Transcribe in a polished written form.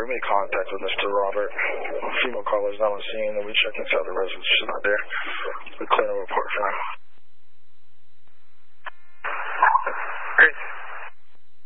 we made contact with Mr. Robert. Female caller's not on scene, and we checked inside the residence. She's not there. We clear a report for now.